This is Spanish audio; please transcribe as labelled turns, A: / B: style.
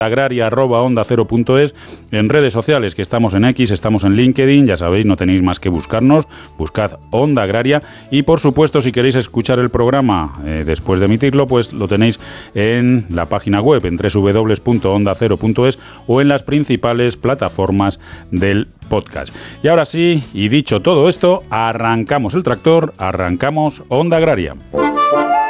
A: agraria@onda0.es, en redes sociales, que estamos en X, estamos en LinkedIn, ya sabéis, no tenéis más que buscarnos, buscad Onda Agraria, y por supuesto, si queréis escuchar el programa después de emitirlo, pues lo tenéis en la página web, en www.onda0.es, o en las principales plataformas del podcast. Y ahora sí, y dicho todo esto, arrancamos el tractor, arrancamos Onda Agraria.